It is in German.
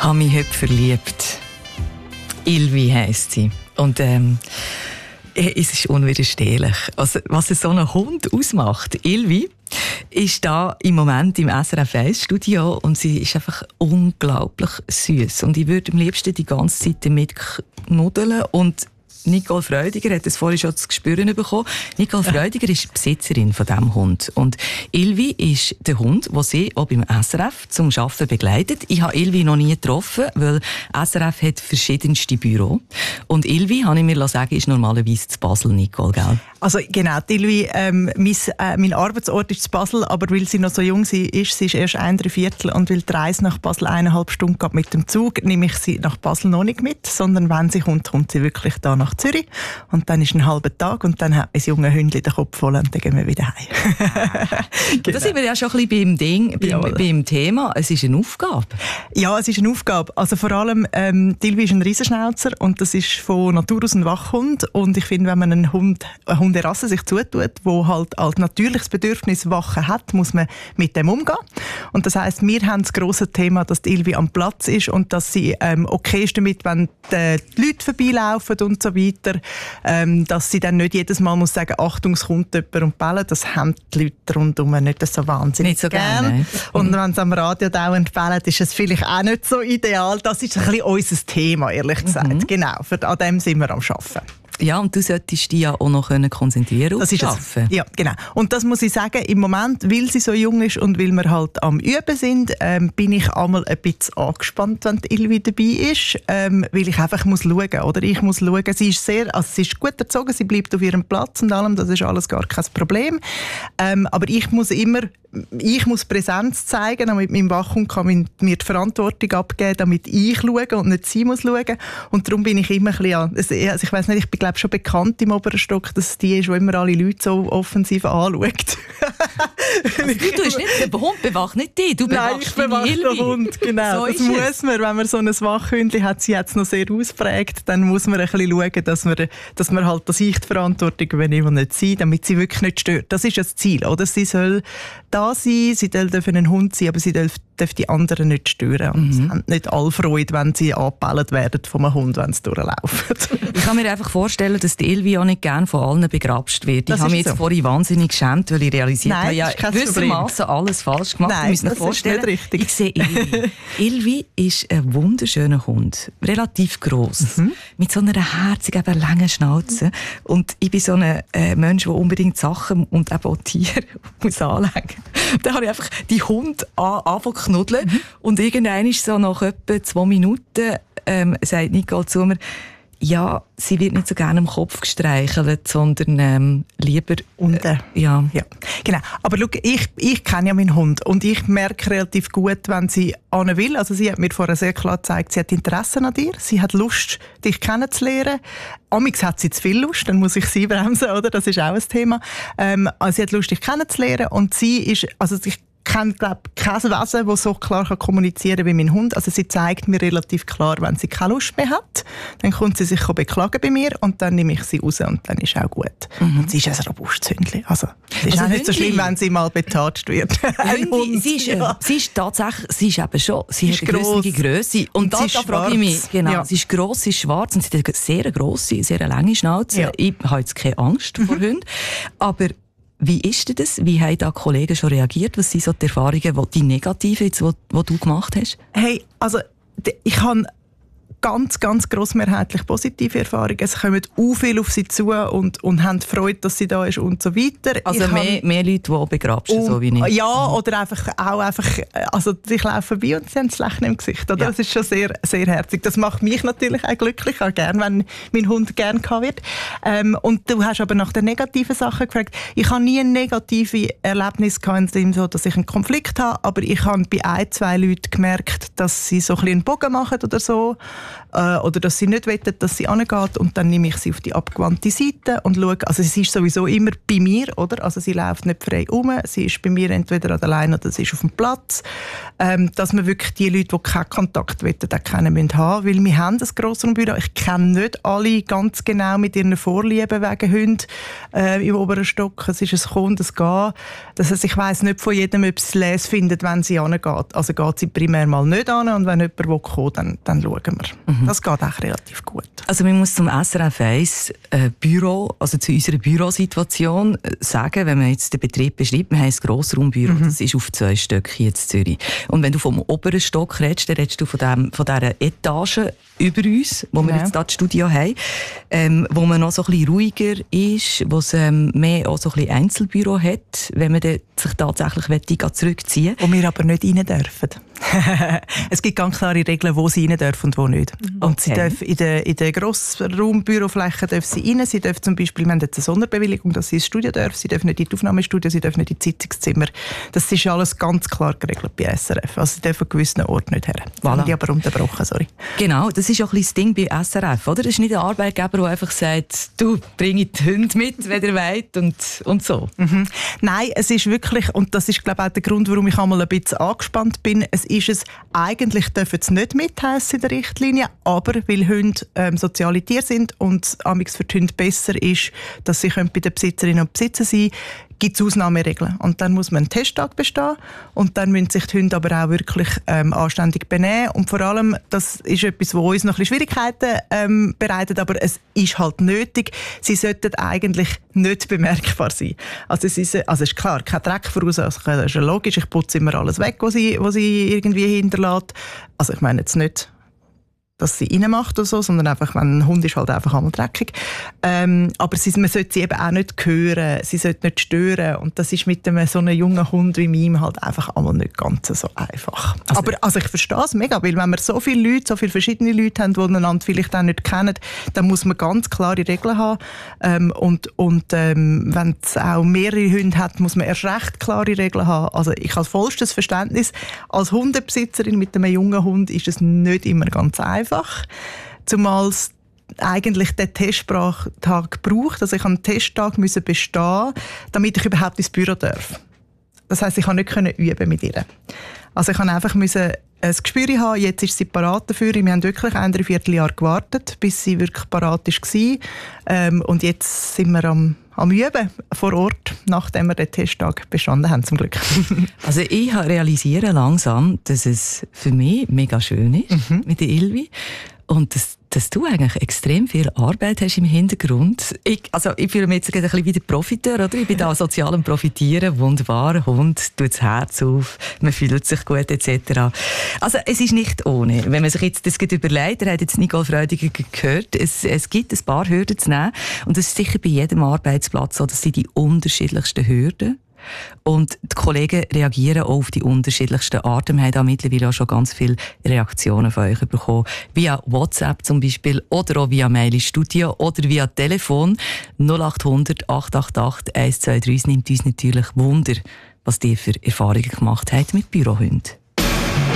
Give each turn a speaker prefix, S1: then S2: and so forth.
S1: habe mich heute verliebt. Ilvi heisst sie. Und es ist unwiderstehlich. Also, was so ein Hund ausmacht. Ilvi ist da im Moment im SRF 1 Studio und sie ist einfach unglaublich süß. Und ich würde am liebsten die ganze Zeit damit knuddeln. Und Nicole Freudiger hat es vorhin schon zu spüren bekommen. Nicole Freudiger ist die Besitzerin von diesem Hund. Und Ilvi ist der Hund, den sie auch beim SRF zum Arbeiten begleitet. Ich habe Ilvi noch nie getroffen, weil SRF hat verschiedenste Büros. Und Ilvi, habe ich mir sagen, ist normalerweise zu Basel, Nicole, gell?
S2: Also genau, Ilvi, mein Arbeitsort ist zu Basel, aber weil sie noch so jung ist, sie ist erst 1,75 und weil die Reise nach Basel 1,5 Stunden geht mit dem Zug, nehme ich sie nach Basel noch nicht mit, sondern wenn sie kommt, kommt sie wirklich da nach Zürich und dann ist ein halber Tag und dann hat mein junge Hündchen den Kopf voll und dann gehen wir wieder heim.
S1: Genau. Da sind wir ja schon ein bisschen beim Thema. Es ist eine Aufgabe.
S2: Ja, es ist eine Aufgabe. Also vor allem, Ilvi ist ein Riesenschnauzer und das ist von Natur aus ein Wachhund und ich finde, wenn man eine Hunderasse sich zutut, wo halt als natürliches Bedürfnis Wachen hat, muss man mit dem umgehen. Und das heisst, wir haben das grosse Thema, dass die Ilvi am Platz ist und dass sie okay ist damit, wenn die Leute vorbeilaufen und so weiter, dass sie dann nicht jedes Mal muss sagen, Achtung, es kommt jemand und bellen. Das haben die Leute rundum nicht so wahnsinnig
S1: nicht so gerne.
S2: Und wenn sie am Radio dauernd bellen, ist es vielleicht auch nicht so ideal. Das ist ein bisschen unser Thema, ehrlich gesagt. Genau, an dem sind wir am Arbeiten.
S1: Ja, und du solltest dich ja auch noch konzentrieren
S2: auf das
S1: Arbeiten.
S2: Ja, genau. Und das muss ich sagen, im Moment, weil sie so jung ist und weil wir halt am Üben sind, bin ich einmal ein bisschen angespannt, wenn die Ilvi dabei ist, weil ich einfach muss schauen, oder? Ich muss schauen, sie ist gut erzogen, sie bleibt auf ihrem Platz und allem, das ist alles gar kein Problem. Aber ich muss Präsenz zeigen, damit mein Wachhund kann mir die Verantwortung abgeben, damit ich schaue und nicht sie muss schauen. Und darum bin ich immer ein bisschen, also ich weiss nicht, ich bin glaube schon bekannt im oberen Stock, dass es die ist, die immer alle Leute so offensiv anschaut.
S1: Also du tust nicht, der Hund bewacht nicht dich, du bewachst
S2: den Hund, genau. So das muss man, wenn man so ein Wachhündchen hat, sie hat es noch sehr ausprägt, dann muss man ein bisschen schauen, dass man halt das ich die Verantwortung übernehmen und nicht sie, damit sie wirklich nicht stört. Das ist das Ziel, oder? Sie soll da sein, sie dürfen ein Hund sein, aber sie darf die anderen nicht stören. Und sie haben nicht alle Freude, wenn sie angebellt werden von einem Hund, wenn sie durchlaufen.
S1: Ich kann mir einfach vorstellen, dass die Ilvi auch nicht gerne von allen begrapscht wird. Ich habe mich jetzt vorhin wahnsinnig geschämt, weil ich realisiert habe, ja, gewissermaßen alles falsch gemacht.
S2: Nein,
S1: ich muss mir vorstellen,
S2: richtig.
S1: Ich sehe Ilvi. Ilvi ist ein wunderschöner Hund, relativ gross, mit so einer herzigen, langen Schnauze. Und ich bin so ein Mensch, der unbedingt Sachen und eben auch Tiere muss anlegen. Da habe ich einfach die Hunde angefangen zu knuddeln. Und irgendwann ist so nach etwa 2 Minuten sagt Nicole zu mir, ja, sie wird nicht so gerne am Kopf gestreichelt, sondern lieber
S2: unten.
S1: Ja,
S2: genau. Aber schau, ich kenne ja meinen Hund und ich merke relativ gut, wenn sie an will. Also sie hat mir vorher sehr klar gezeigt, sie hat Interesse an dir, sie hat Lust, dich kennenzulernen. Amix hat sie zu viel Lust, dann muss ich sie bremsen, oder? Das ist auch ein Thema. Also sie hat Lust, dich kennenzulernen und sie ist, also ich kenne, glaube ich, kein Wesen, das so klar kommunizieren kann wie mein Hund. Also sie zeigt mir relativ klar, wenn sie keine Lust mehr hat. Dann kommt sie sich beklagen bei mir und dann nehme ich sie raus und dann ist auch gut. Und sie ist ein robustes Hündchen. Also es ist auch nicht so schlimm, wenn sie mal betatscht wird.
S1: Sie ist tatsächlich, sie ist eben schon, sie hat eine grosse Grösse. Und da frage ich mich, genau, ja. Sie ist gross, sie ist schwarz und sie hat eine sehr grosse, sehr lange Schnauze. Ja. Ich habe jetzt keine Angst vor Hunden. Aber wie ist das? Wie haben da Kollegen schon reagiert? Was sind so die Erfahrungen, die negativen, die du gemacht hast?
S2: Hey, also ich habe ganz, ganz grossmehrheitlich positive Erfahrungen. Es kommen viel auf sie zu und haben Freude, dass sie da ist und so weiter.
S1: Also mehr Leute, die begrapschen, so wie ich.
S2: Ja, oder einfach, also ich laufe vorbei und sie haben das Lächeln im Gesicht. Oder? Ja. Das ist schon sehr, sehr herzig. Das macht mich natürlich auch glücklich, auch gern, wenn mein Hund gern gehabt wird. Und du hast aber nach den negativen Sachen gefragt. Ich habe nie ein negatives Erlebnis gehabt, in dem so, dass ich einen Konflikt habe, aber ich habe bei 1-2 Leuten gemerkt, dass sie so ein bisschen einen Bogen machen oder so. oder dass sie nicht wollen, dass sie angeht, und dann nehme ich sie auf die abgewandte Seite und schaue, also sie ist sowieso immer bei mir, oder? Also sie läuft nicht frei rum, sie ist bei mir entweder an der Leine oder sie ist auf dem Platz, dass man wirklich die Leute, die keinen Kontakt wollen, auch kennen müssen haben, weil wir haben ein Grossraumbüro. Ich kenne nicht alle ganz genau mit ihren Vorlieben wegen Hunden im oberen Stock. Es ist ein Kommen, das Gehen. Das heisst, ich weiss nicht von jedem, ob sie es findet, wenn sie angeht. Also geht sie primär mal nicht an, und wenn jemand will, dann schauen wir. Das geht auch relativ gut.
S1: Also man muss zum SRF 1 Büro, also zu unserer Bürosituation sagen, wenn man jetzt den Betrieb beschreibt, wir haben ein Grossraumbüro, das ist auf 2 Stöcken hier in Zürich. Und wenn du vom oberen Stock redest, dann redest du von dieser Etage über uns, wo wir jetzt hier das Studio haben, wo man noch so ein bisschen ruhiger ist, wo es mehr auch so ein bisschen Einzelbüro hat, wenn man sich tatsächlich zurückziehen will.
S2: Wo wir aber nicht rein dürfen. Es gibt ganz klare Regeln, wo sie rein dürfen und wo nicht. Und sie dürfen in der Grossraumbürofläche dürfen sie rein. Sie dürfen zum Beispiel, wir haben jetzt eine Sonderbewilligung, dass sie ins Studio dürfen. Sie dürfen nicht in die Aufnahmestudio, sie dürfen nicht in die Sitzungszimmer. Das ist alles ganz klar geregelt bei SRF. Also sie dürfen an gewissen Orten nicht her. Voilà. Haben die aber unterbrochen, sorry.
S1: Genau, das ist auch ein bisschen das Ding bei SRF, oder? Das ist nicht ein Arbeitgeber, der einfach sagt, du, bring die Hunde mit, wenn ihr wollt und so.
S2: Nein, es ist wirklich, und das ist, glaube ich, auch der Grund, warum ich einmal ein bisschen angespannt bin, eigentlich dürfen sie nicht mitheissen in der Richtlinie, aber weil Hunde soziale Tiere sind und amigs für die Hunde besser ist, dass sie bei den Besitzerinnen und Besitzern sein können, gibt es Ausnahmeregeln. Und dann muss man einen Testtag bestehen und dann müssen sich die Hunde aber auch wirklich anständig benehmen. Und vor allem, das ist etwas, wo uns noch ein bisschen Schwierigkeiten bereitet, aber es ist halt nötig. Sie sollten eigentlich nicht bemerkbar sein. Also es ist klar, kein Dreck verursachen, das ist ja logisch. Ich putze immer alles weg, was sie irgendwie hinterlässt. Also ich meine jetzt nicht, dass sie reinmacht oder so, sondern einfach, wenn ein Hund ist, halt einfach einmal dreckig. Aber man sollte sie eben auch nicht hören, sie sollte nicht stören. Und das ist mit so einem jungen Hund wie meinem halt einfach einmal nicht ganz so einfach. Aber ich verstehe es mega, weil wenn wir so viele Leute, so viele verschiedene Leute haben, die einander vielleicht auch nicht kennen, dann muss man ganz klare Regeln haben. Wenn es auch mehrere Hunde hat, muss man erst recht klare Regeln haben. Also ich habe vollstes Verständnis. Als Hundebesitzerin mit einem jungen Hund ist es nicht immer ganz einfach. Zumal es eigentlich den Testsprachtag braucht. Also ich musste einen Testtag bestehen, damit ich überhaupt ins Büro darf. Das heisst, ich konnte nicht üben mit ihr. Also ich musste einfach ein Gespür haben, jetzt ist sie parat dafür. Wir haben wirklich 1,25 Jahre gewartet, bis sie wirklich parat war. Und jetzt sind wir am Üben vor Ort, nachdem wir den Testtag bestanden haben, zum Glück.
S1: Also ich realisiere langsam, dass es für mich mega schön ist mit der Ilvi. Und dass du eigentlich extrem viel Arbeit hast im Hintergrund. Ich fühle mich jetzt ein bisschen wie der Profiteur, oder? Ich bin da sozial am Profitieren. Wunderbar, Hund tut das Herz auf, man fühlt sich gut, etc. Also es ist nicht ohne. Wenn man sich jetzt das überlegt, ihr habt jetzt Nicole Freudiger gehört, es gibt ein paar Hürden zu nehmen. Und das ist sicher bei jedem Arbeitsplatz so, das sind die unterschiedlichsten Hürden. Und die Kollegen reagieren auch auf die unterschiedlichsten Arten. Wir haben da mittlerweile auch schon ganz viele Reaktionen von euch bekommen. Via WhatsApp zum Beispiel oder auch via Mail ins Studio oder via Telefon 0800 888 123. Es nimmt uns natürlich Wunder, was ihr für Erfahrungen gemacht habt mit Bürohunden.